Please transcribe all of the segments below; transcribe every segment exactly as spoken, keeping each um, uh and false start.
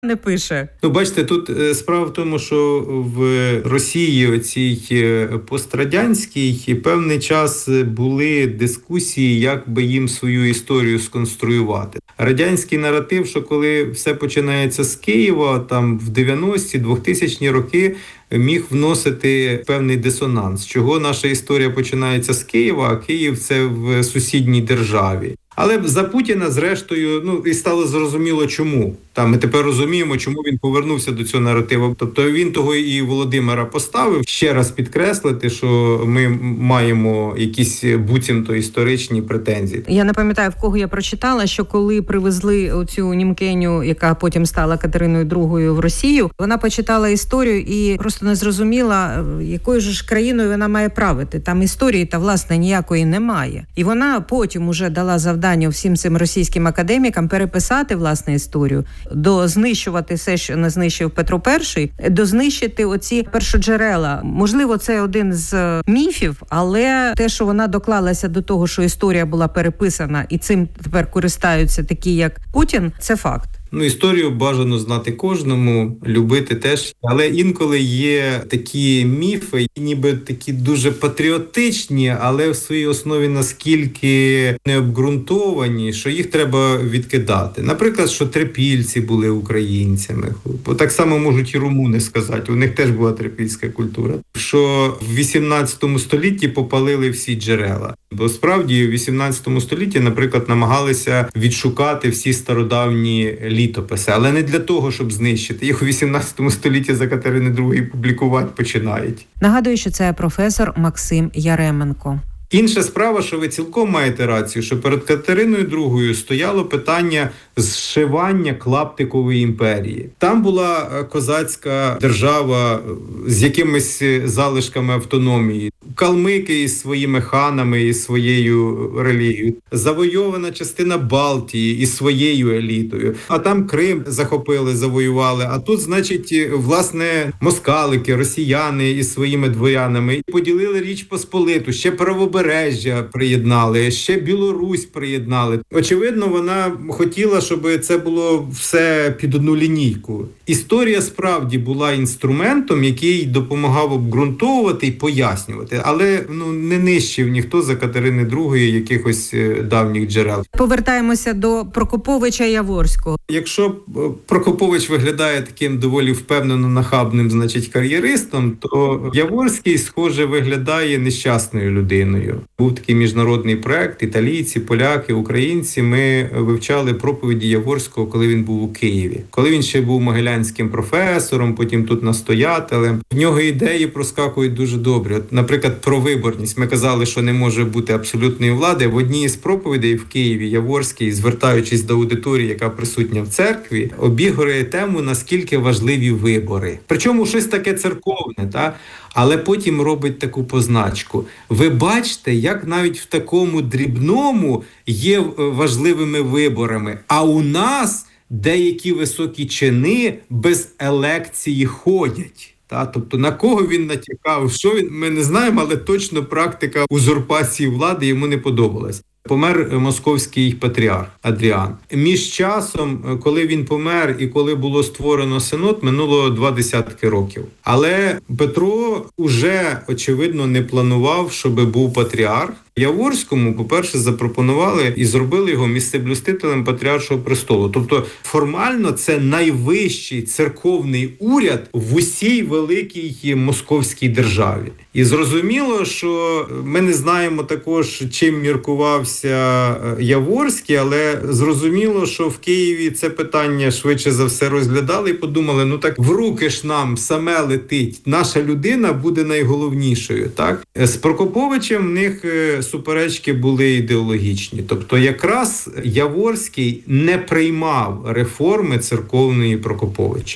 не пише. Ну, бачите, тут справа в тому, що в Росії оцій пострадянській певний час були дискусії, як би їм свою історію сконструювати. Радянський наратив, що коли все починається з Києва, там в дев'яності, двохтисячні роки, міг вносити певний дисонанс, чого наша історія починається з Києва, а Київ – це в сусідній державі. Але за Путіна, зрештою, ну і стало зрозуміло, чому. Та ми тепер розуміємо, чому він повернувся до цього наративу. Тобто він того і Володимира поставив. Ще раз підкреслити, що ми маємо якісь буцімто історичні претензії. Я не пам'ятаю, в кого я прочитала, що коли привезли оцю німкеню, яка потім стала Катериною другою в Росію, вона почитала історію і просто не зрозуміла, якою ж країною вона має правити. Там історії та, власне, ніякої немає. І вона потім уже дала завдання всім цим російським академікам переписати, власне, історію, дознищувати все, що не знищив Петро І, дознищити оці першоджерела. Можливо, це один з міфів, але те, що вона доклалася до того, що історія була переписана і цим тепер користаються такі, як Путін, це факт. Ну, історію бажано знати кожному, любити теж. Але інколи є такі міфи, ніби такі дуже патріотичні, але в своїй основі наскільки необґрунтовані, що їх треба відкидати. Наприклад, що трипільці були українцями. Бо так само можуть і румуни сказати, у них теж була трипільська культура. Що в вісімнадцятому столітті попалили всі джерела. Бо справді в вісімнадцятому столітті, наприклад, намагалися відшукати всі стародавні літописи, але не для того, щоб знищити. Їх у вісімнадцятому столітті за Катерини другої публікувати починають. Нагадую, що це професор Максим Яременко. Інша справа, що ви цілком маєте рацію, що перед Катериною другою стояло питання зшивання клаптикової імперії. Там була козацька держава з якимись залишками автономії. Калмики із своїми ханами і своєю релігією. Завойована частина Балтії із своєю елітою. А там Крим захопили, завоювали. А тут, значить, власне, москалики, росіяни із своїми дворянами поділили Річ Посполиту, ще Правобережжя приєднали, ще Білорусь приєднали. Очевидно, вона хотіла, щоб це було все під одну лінійку. Історія справді була інструментом, який допомагав обґрунтовувати і пояснювати. Але ну не нищив ніхто за Катерини другої якихось давніх джерел. Повертаємося до Прокоповича Яворського. Якщо Прокопович виглядає таким доволі впевнено нахабним, значить, кар'єристом, то Яворський, схоже, виглядає нещасною людиною. Був такий міжнародний проект, італійці, поляки, українці. Ми вивчали проповіді Яворського, коли він був у Києві. Коли він ще був могилянським професором, потім тут настоятелем. В нього ідеї проскакують дуже добре. От, наприклад, про виборність. Ми казали, що не може бути абсолютної влади. В одній із проповідей в Києві Яворський, звертаючись до аудиторії, яка присутня в церкві, обігрує тему, наскільки важливі вибори. Причому щось таке церковне, та? Але потім робить таку позначку. Ви бачите, як навіть в такому дрібному є важливими виборами. А у нас деякі високі чини без елекції ходять. Та, тобто на кого він натякав, що він, ми не знаємо, але точно практика узурпації влади йому не подобалась. Помер московський патріарх Адріан. Між часом, коли він помер і коли було створено синод, минуло два десятки років. Але Петро уже, очевидно, не планував, щоб був патріарх. Яворському, по-перше, запропонували і зробили його місцеблюстителем патріаршого престолу. Тобто формально це найвищий церковний уряд в усій великій московській державі. І зрозуміло, що ми не знаємо також, чим міркувався Яворський, але зрозуміло, що в Києві це питання швидше за все розглядали і подумали, ну так в руки ж нам саме летить, наша людина буде найголовнішою. Так? З Прокоповичем в них суперечки були ідеологічні. Тобто якраз Яворський не приймав реформи церковної Прокоповича.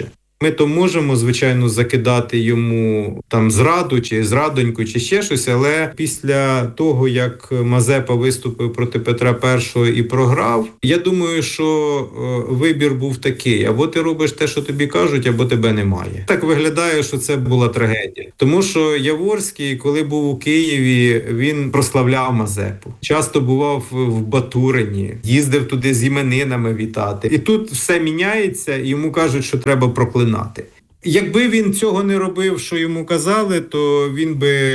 Ми то можемо, звичайно, закидати йому там зраду чи зрадоньку чи ще щось, але після того, як Мазепа виступив проти Петра І і програв, я думаю, що вибір був такий: або ти робиш те, що тобі кажуть, або тебе немає. Так виглядає, що це була трагедія. Тому що Яворський, коли був у Києві, він прославляв Мазепу. Часто бував в Батурині, їздив туди з іменинами вітати. І тут все міняється, і йому кажуть, що треба проклинати. Якби він цього не робив, що йому казали, то він би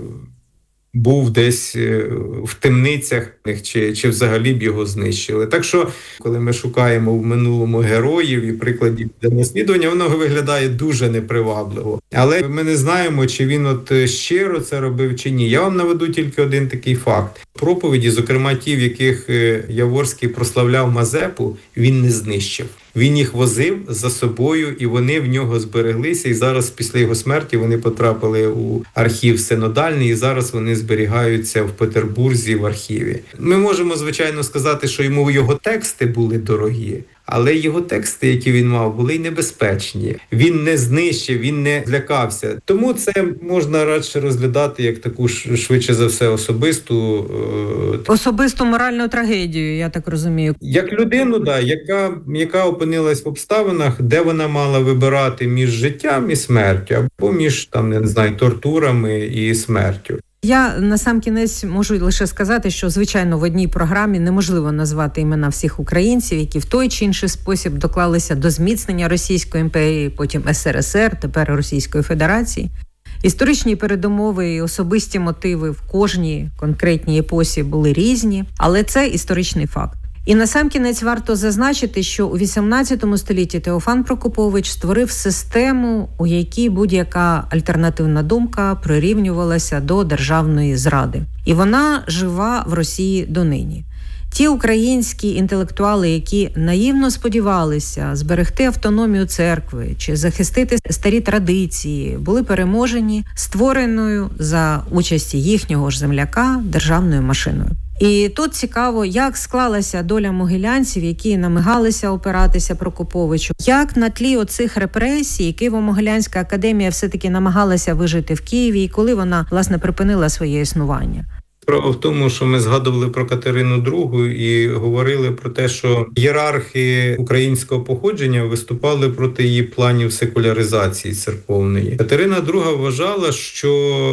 був десь в темницях, чи, чи взагалі б його знищили. Так що, коли ми шукаємо в минулому героїв і прикладів для наслідування, воно виглядає дуже непривабливо. Але ми не знаємо, чи він от щиро це робив, чи ні. Я вам наведу тільки один такий факт. Проповіді, зокрема ті, в яких Яворський прославляв Мазепу, він не знищив. Він їх возив за собою, і вони в нього збереглися, і зараз після його смерті вони потрапили у архів синодальний, і зараз вони зберігаються в Петербурзі в архіві. Ми можемо, звичайно, сказати, що йому його тексти були дорогі, але його тексти, які він мав, були й небезпечні. Він не знищив, він не злякався. Тому це можна радше розглядати як таку, швидше за все, особисту... Особисту моральну трагедію, я так розумію. Як людину, да, яка, яка опинилась в обставинах, де вона мала вибирати між життям і смертю, або між, там, не знаю, тортурами і смертю. Я насамкінець можу лише сказати, що, звичайно, в одній програмі неможливо назвати імена всіх українців, які в той чи інший спосіб доклалися до зміцнення Російської імперії, потім ес ер ес ер, тепер Російської Федерації. Історичні передумови і особисті мотиви в кожній конкретній епосі були різні, але це історичний факт. І насамкінець варто зазначити, що у вісімнадцятому столітті Теофан Прокопович створив систему, у якій будь-яка альтернативна думка прирівнювалася до державної зради. І вона жива в Росії донині. Ті українські інтелектуали, які наївно сподівалися зберегти автономію церкви чи захистити старі традиції, були переможені створеною за участі їхнього ж земляка державною машиною. І тут цікаво, як склалася доля могилянців, які намагалися опиратися Прокоповичу. Як на тлі оцих репресій Києво-Могилянська академія все-таки намагалася вижити в Києві, і коли вона, власне, припинила своє існування? Справа в тому, що ми згадували про Катерину Другу і говорили про те, що ієрархи українського походження виступали проти її планів секуляризації церковної. Катерина Друга вважала, що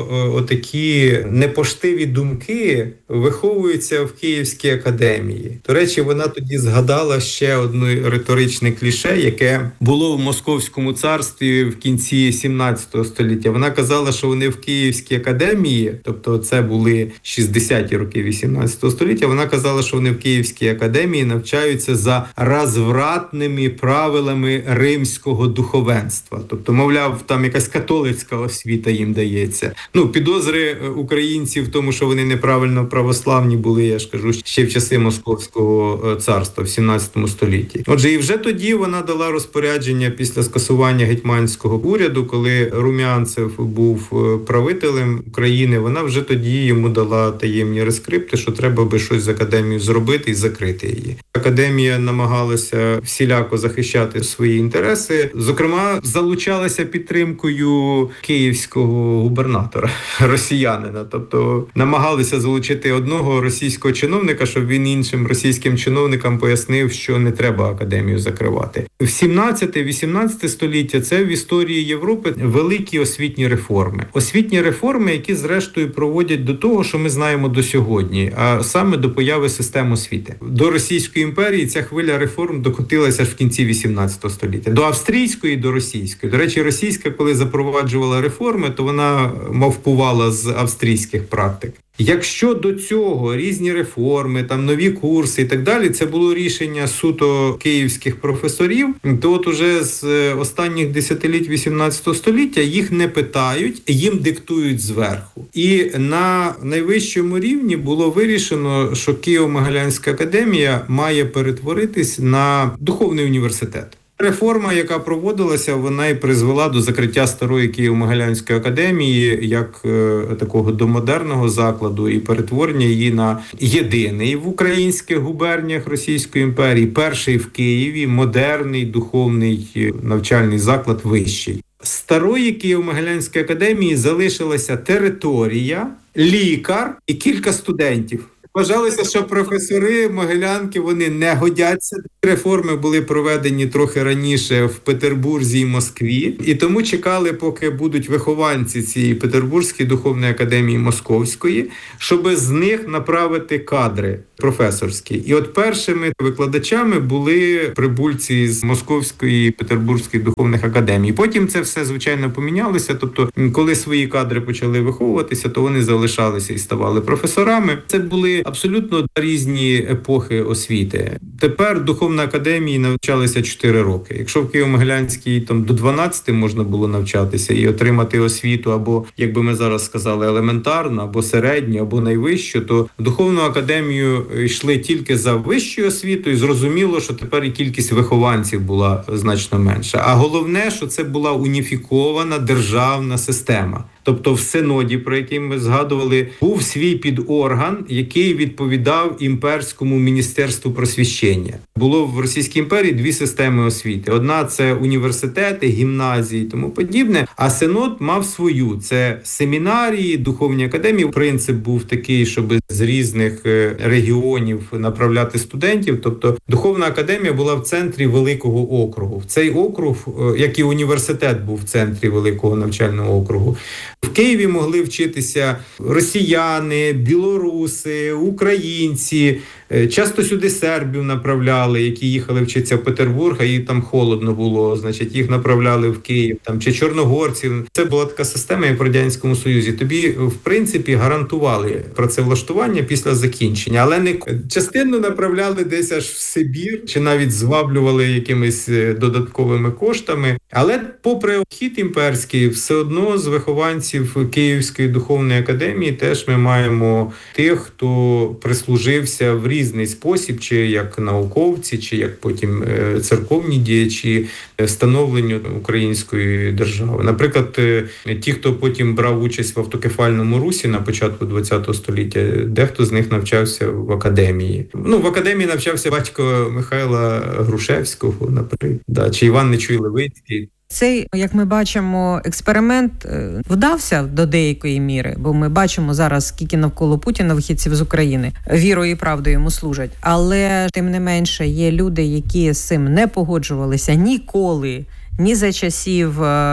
отакі непоштиві думки виховуються в Київській академії. До речі, вона тоді згадала ще одне риторичне кліше, яке було в Московському царстві в кінці сімнадцятого століття. Вона казала, що вони в Київській академії, тобто це були шістдесяті роки вісімнадцятого століття, вона казала, що вони в Київській академії навчаються за розвратними правилами римського духовенства. Тобто, мовляв, там якась католицька освіта їм дається. Ну, підозри українців в тому, що вони неправильно православні були, я ж кажу, ще в часи Московського царства в сімнадцятому столітті. Отже, і вже тоді вона дала розпорядження після скасування гетьманського уряду, коли Румянцев був правителем України, вона вже тоді йому дала таємні рескрипти, що треба би щось з академією зробити і закрити її. Академія намагалася всіляко захищати свої інтереси, зокрема, залучалася підтримкою київського губернатора, росіянина, тобто намагалися залучити одного російського чиновника, щоб він іншим російським чиновникам пояснив, що не треба академію закривати. В сімнадцяте-вісімнадцяте століття це в історії Європи великі освітні реформи. Освітні реформи, які зрештою проводять до того, що ми знаємо до сьогодні, а саме до появи систем освіти. До Російської імперії ця хвиля реформ докотилася ж в кінці вісімнадцятого століття. До австрійської і до російської. До речі, російська, коли запроваджувала реформи, то вона мавпувала з австрійських практик. Якщо до цього різні реформи, там нові курси і так далі, це було рішення суто київських професорів, то от уже з останніх десятиліть вісімнадцятого століття їх не питають, їм диктують зверху. І на найвищому рівні було вирішено, що Києво-Могилянська академія має перетворитись на духовний університет. Реформа, яка проводилася, вона і призвела до закриття старої Києво-Могилянської академії як е, такого домодерного закладу і перетворення її на єдиний в українських губерніях Російської імперії, перший в Києві модерний духовний навчальний заклад вищий. З старої Києво-Могилянської академії залишилася територія, лікар і кілька студентів. Вважалося, що професори Могилянки, вони не годяться. Реформи були проведені трохи раніше в Петербурзі і Москві. І тому чекали, поки будуть вихованці цієї Петербурзької духовної академії Московської, щоб з них направити кадри професорські. І от першими викладачами були прибульці з Московської і Петербурзької духовних академій. Потім це все, звичайно, помінялося. Тобто, коли свої кадри почали виховуватися, то вони залишалися і ставали професорами. Це були абсолютно різні епохи освіти. Тепер духовна академії навчалися чотири роки. Якщо в Києво-Могилянській там до дванадцяти можна було навчатися і отримати освіту або, як би ми зараз сказали, елементарну, або середню, або найвищу, то в духовну академію йшли тільки за вищою освітою. Зрозуміло, що тепер і кількість вихованців була значно менша. А головне, що це була уніфікована державна система. Тобто в Синоді, про який ми згадували, був свій підорган, який відповідав імперському міністерству просвіщення. Було в Російській імперії дві системи освіти. Одна – це університети, гімназії і тому подібне, а Синод мав свою. Це семінарії, духовні академії. Принцип був такий, щоб з різних регіонів направляти студентів. Тобто духовна академія була в центрі великого округу. Цей округ, як і університет був в центрі великого навчального округу. В Києві могли вчитися росіяни, білоруси, українці. Часто сюди сербів направляли, які їхали вчитися в Петербург, а їй там холодно було, значить їх направляли в Київ, там, чи чорногорців. Це була така система, як в Радянському Союзі. Тобі, в принципі, гарантували працевлаштування після закінчення, але не частину направляли десь аж в Сибір, чи навіть зваблювали якимись додатковими коштами. Але попри хід імперський, все одно з вихованців Київської духовної академії теж ми маємо тих, хто прислужився в різний спосіб, чи як науковці, чи як потім церковні діячі становленню української держави. Наприклад, ті, хто потім брав участь в автокефальному русі на початку ХХ століття, дехто з них навчався в академії. Ну, в академії навчався батько Михайла Грушевського, наприклад, чи Іван Нечуй Левицький. Цей, як ми бачимо, експеримент вдався до деякої міри, бо ми бачимо зараз, скільки навколо Путіна вихідців з України вірою і правдою йому служать. Але, тим не менше, є люди, які з цим не погоджувалися ніколи, ні за часів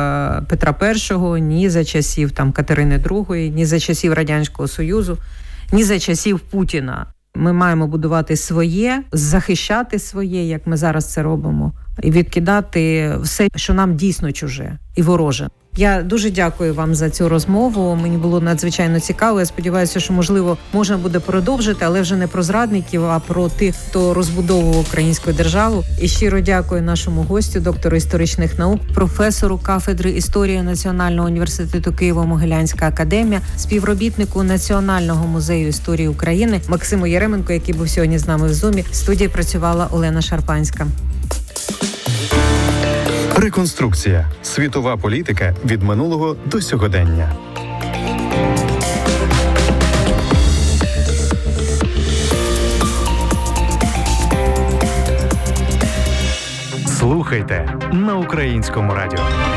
Петра І, ні за часів там Катерини Другої, ні за часів Радянського Союзу, ні за часів Путіна. Ми маємо будувати своє, захищати своє, як ми зараз це робимо, і відкидати все, що нам дійсно чуже і вороже. Я дуже дякую вам за цю розмову. Мені було надзвичайно цікаво. Я сподіваюся, що, можливо, можна буде продовжити, але вже не про зрадників, а про тих, хто розбудовував українську державу. І щиро дякую нашому гостю, доктору історичних наук, професору кафедри історії Національного університету Києво-Могилянська академія, співробітнику Національного музею історії України Максиму Яременко, який був сьогодні з нами в Зумі. В студії працювала Олена Шарпанська. Реконструкція. Світова політика від минулого до сьогодення. Слухайте на Українському радіо.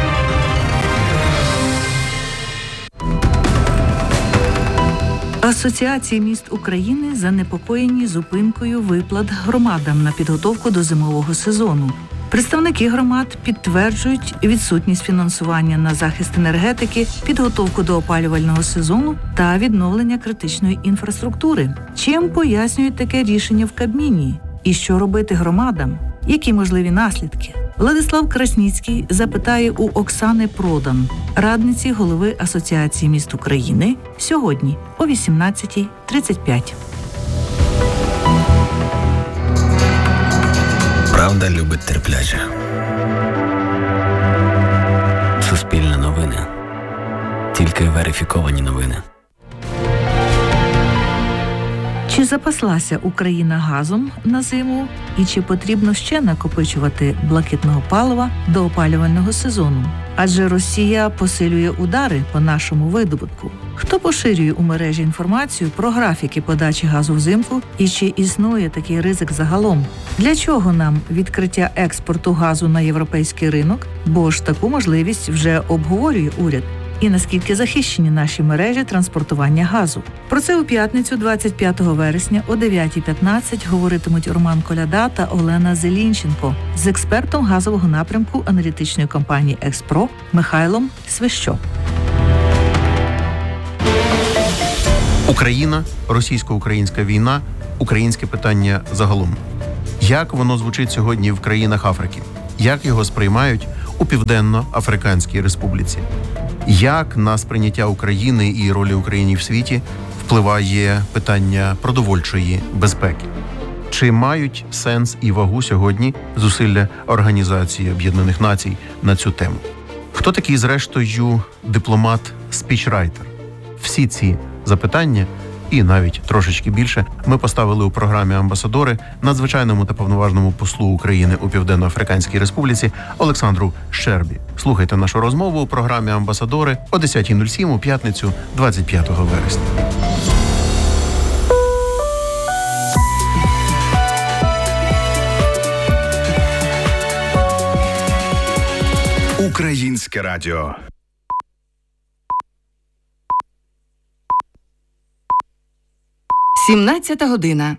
Асоціації міст України занепокоєні зупинкою виплат громадам на підготовку до зимового сезону. Представники громад підтверджують відсутність фінансування на захист енергетики, підготовку до опалювального сезону та відновлення критичної інфраструктури. Чим пояснюють таке рішення в Кабміні? І що робити громадам? Які можливі наслідки? Владислав Красніцький запитає у Оксани Продан, радниці голови Асоціації міст України, сьогодні о вісімнадцята тридцять п'ять. Правда любить терплячих. Суспільне новини. Тільки верифіковані новини. Чи запаслася Україна газом на зиму? І чи потрібно ще накопичувати блакитного палива до опалювального сезону? Адже Росія посилює удари по нашому видобутку. Хто поширює у мережі інформацію про графіки подачі газу взимку і чи існує такий ризик загалом? Для чого нам відкриття експорту газу на європейський ринок? Бо ж таку можливість вже обговорює уряд. І наскільки захищені наші мережі транспортування газу. Про це у п'ятницю, двадцять п'ятого вересня о дев'ятій п'ятнадцять говоритимуть Роман Коляда та Олена Зелінченко з експертом газового напрямку аналітичної компанії «Експро» Михайлом Свищо. Україна, російсько-українська війна, українське питання загалом. Як воно звучить сьогодні в країнах Африки? Як його сприймають у Південно-Африканській Республіці? Як на сприйняття України і ролі України в світі впливає питання продовольчої безпеки? Чи мають сенс і вагу сьогодні зусилля Організації Об'єднаних Націй на цю тему? Хто такий, зрештою, дипломат-спічрайтер? Всі ці запитання і навіть трошечки більше ми поставили у програмі «Амбасадори» надзвичайному та повноважному послу України у Південно-Африканській Республіці Олександру Щербі. Слухайте нашу розмову у програмі «Амбасадори» о десятій нуль сім у п'ятницю двадцять п'ятого вересня. Українське радіо. сімнадцята година.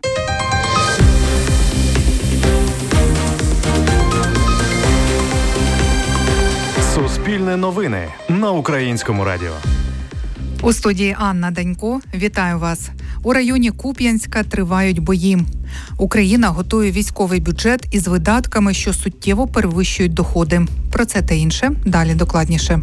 Суспільне новини на Українському радіо. У студії Анна Данько. Вітаю вас. У районі Куп'янська тривають бої. Україна готує військовий бюджет із видатками, що суттєво перевищують доходи. Про це та інше далі докладніше.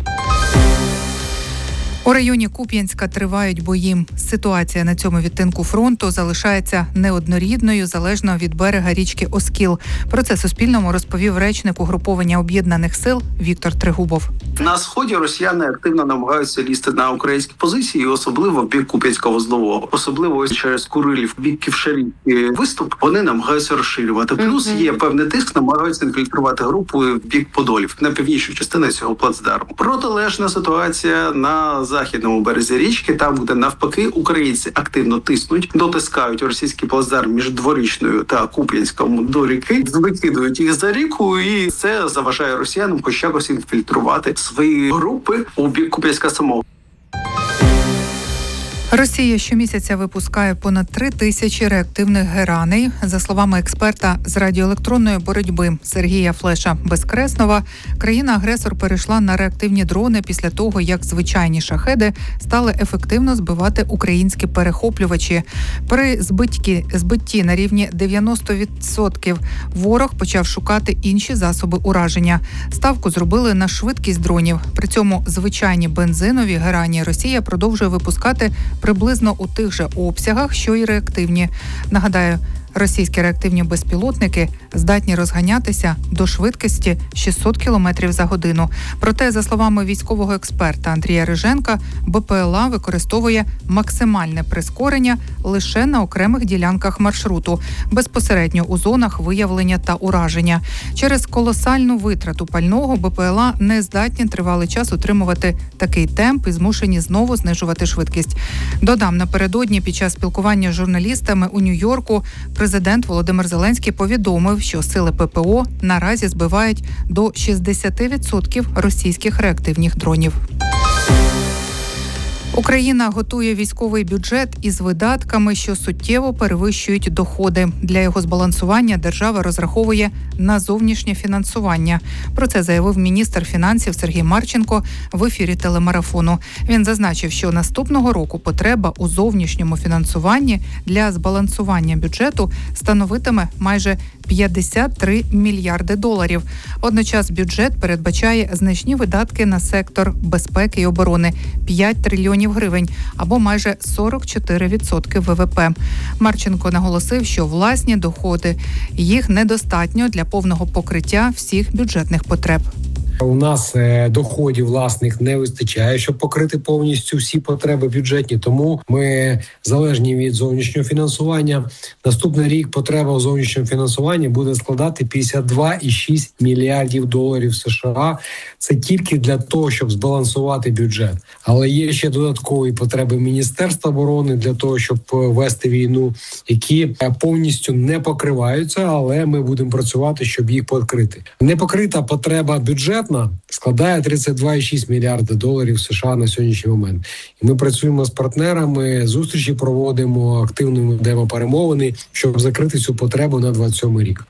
У районі Куп'янська тривають бої. Ситуація на цьому відтинку фронту залишається неоднорідною, залежно від берега річки Оскіл. Про це Суспільному розповів речник угруповання Об'єднаних сил Віктор Трегубов. На сході росіяни активно намагаються лізти на українські позиції, особливо в бік Куп'янсько-Вузлового. Особливо ось через Курилів, в бік Ківшарівки виступ, вони намагаються розширювати. Плюс mm-hmm. є певний тиск, намагаються інфільтрувати групу в бік Подолів, на північну частину цього плацдарму. Протилежна ситуація на західному березі річки, там, де навпаки українці активно тиснуть, дотискають російський плацдарм між Дворічною та Куп'янськом до ріки, викидують їх за ріку, і це заважає росіянам хоч якось інфільтрувати свої групи у бік Куп'янська самого. Росія щомісяця випускає понад три тисячі реактивних гераней. За словами експерта з радіоелектронної боротьби Сергія Флеша-Безкреснова, країна-агресор перейшла на реактивні дрони після того, як звичайні шахеди стали ефективно збивати українські перехоплювачі. При збитті, збитті на рівні дев'яносто відсотків ворог почав шукати інші засоби ураження. Ставку зробили на швидкість дронів. При цьому звичайні бензинові герані Росія продовжує випускати приблизно у тих же обсягах, що й реактивні. Нагадаю, російські реактивні безпілотники здатні розганятися до швидкості шістсот кілометрів за годину. Проте, за словами військового експерта Андрія Риженка, БПЛА використовує максимальне прискорення лише на окремих ділянках маршруту, безпосередньо у зонах виявлення та ураження. Через колосальну витрату пального БПЛА не здатні тривалий час утримувати такий темп і змушені знову знижувати швидкість. Додам, напередодні під час спілкування з журналістами у Нью-Йорку президент Володимир Зеленський повідомив, що сили ППО наразі збивають до шістдесят відсотків російських реактивних дронів. Україна готує військовий бюджет із видатками, що суттєво перевищують доходи. Для його збалансування держава розраховує на зовнішнє фінансування. Про це заявив міністр фінансів Сергій Марченко в ефірі телемарафону. Він зазначив, що наступного року потреба у зовнішньому фінансуванні для збалансування бюджету становитиме майже п'ятдесят три мільярди доларів. Водночас бюджет передбачає значні видатки на сектор безпеки і оборони – п'ять трильйонів гривень, або майже сорок чотири відсотки ВВП. Марченко наголосив, що власні доходи, їх недостатньо для повного покриття всіх бюджетних потреб. У нас доходів власних не вистачає, щоб покрити повністю всі потреби бюджетні, тому ми залежні від зовнішнього фінансування. Наступний рік потреба у зовнішньому фінансуванні буде складати п'ятдесят два цілих шість мільярдів доларів США. Це тільки для того, щоб збалансувати бюджет. Але є ще додаткові потреби Міністерства оборони для того, щоб вести війну, які повністю не покриваються, але ми будемо працювати, щоб їх покрити. Непокрита потреба бюджетна складає тридцять два цілих шість мільярда доларів США на сьогоднішній момент. І ми працюємо з партнерами, зустрічі проводимо, активно ведемо перемовини, щоб закрити цю потребу на двадцять сьомий рік.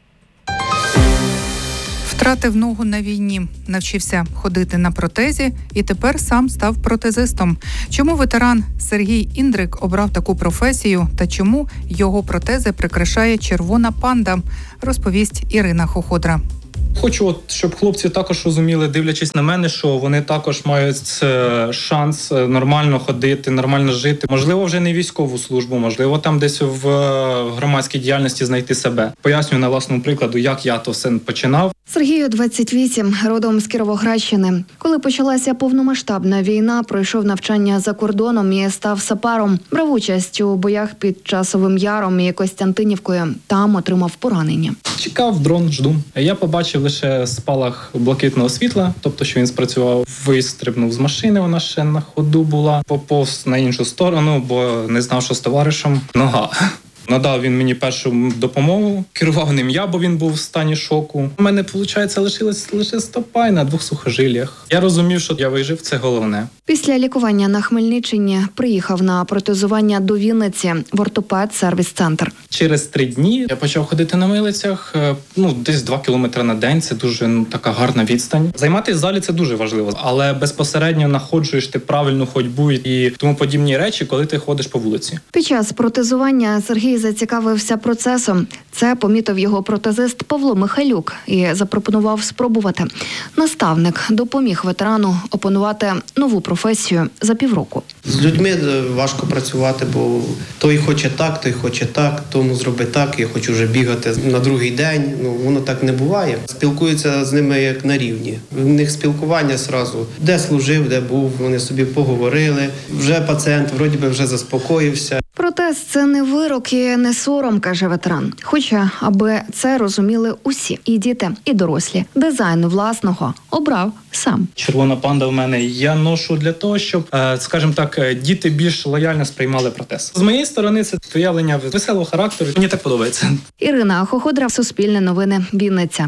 Втратив ногу на війні, навчився ходити на протезі і тепер сам став протезистом. Чому ветеран Сергій Індрик обрав таку професію та чому його протези прикрашає червона панда, розповість Ірина Хоходра. Хочу, от, щоб хлопці також розуміли, дивлячись на мене, що вони також мають шанс нормально ходити, нормально жити. Можливо, вже не військову службу, можливо, там десь в громадській діяльності знайти себе. Пояснюю на власному прикладу, як я то все починав. Сергію двадцять вісім, родом з Кіровоградщини. Коли почалася повномасштабна війна, пройшов навчання за кордоном і став сапером. Брав участь у боях під Часовим Яром і Костянтинівкою. Там отримав поранення. Чекав дрон, жду. Я побачив лише спалах блакитного світла, тобто, що він спрацював. Вистрибнув з машини, вона ще на ходу була. Поповз на іншу сторону, бо не знав, що з товаришем. Нога. Надав він мені першу допомогу, керував ним я, бо він був в стані шоку. У мене, виходить, лишилась лише стопа на двох сухожиллях. Я розумів, що я вижив, це головне. Після лікування на Хмельниччині приїхав на протезування до Вінниці в ортопед-сервіс-центр. Через три дні я почав ходити на милицях, ну, десь два кілометри на день. Це дуже ну, така гарна відстань. Займатися в залі – це дуже важливо, але безпосередньо находжуєш ти правильну ходьбу і тому подібні речі, коли ти ходиш по вулиці. Під час протезування Сергій зацікавився процесом. Це помітив його протезист Павло Михайлюк і запропонував спробувати. Наставник допоміг ветерану опанувати нову професію за півроку. З людьми важко працювати, бо той хоче так, той хоче так, тому зроби так, я хочу вже бігати на другий день. Ну, воно так не буває. Спілкуються з ними як на рівні. В них спілкування зразу. Де служив, де був, вони собі поговорили. Вже пацієнт вроді би вже заспокоївся. Протез – це не вирок і не сором, каже ветеран. Хоча, аби це розуміли усі – і діти, і дорослі. Дизайн власного обрав сам. Червона панда в мене я ношу для того, щоб, скажімо так, діти більш лояльно сприймали протез. З моєї сторони це виявлення веселого характеру. Мені так подобається. Ірина Хоходра, Суспільне новини, Вінниця.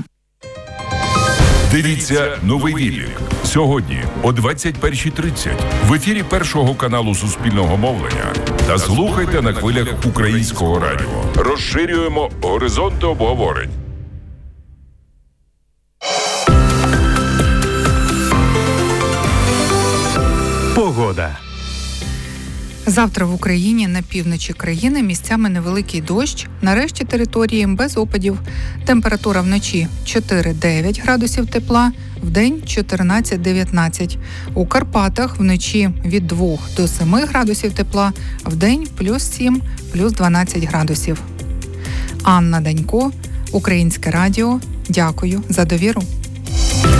Дивіться «Новий Віллік» сьогодні о двадцять першій тридцять в ефірі Першого каналу Суспільного мовлення та слухайте на хвилях Українського радіо. Розширюємо горизонти обговорень. Погода. Завтра в Україні на півночі країни місцями невеликий дощ, на решті території без опадів. Температура вночі чотири-дев'ять градусів тепла, вдень чотирнадцять-дев'ятнадцять. У Карпатах вночі від двох до семи градусів тепла, вдень плюс сім, плюс дванадцять градусів. Анна Данько, Українське радіо. Дякую за довіру.